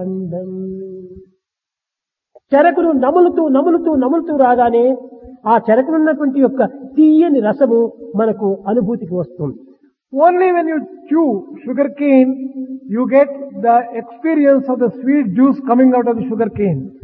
బ్రహ్మాండం. చెరకును నములుతూ రాగానే ఆ చెరకునున్నటువంటి యొక్క తీయని రసము మనకు అనుభూతికి వస్తుంది. Only when you chew sugar cane, you get the experience of the sweet juice coming out of the sugar cane.